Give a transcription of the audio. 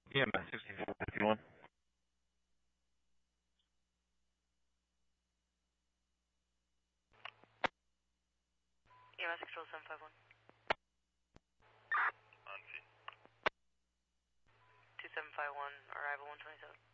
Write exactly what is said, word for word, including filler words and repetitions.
E M S sixty-four fifty-one. E M S control seven five one. On scene. two seven five one, arrival one twenty-seven.